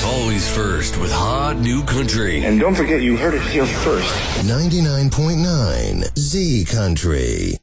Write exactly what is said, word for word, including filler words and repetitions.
Always first with hot new country. And don't forget, you heard it here first. ninety-nine point nine Z Country.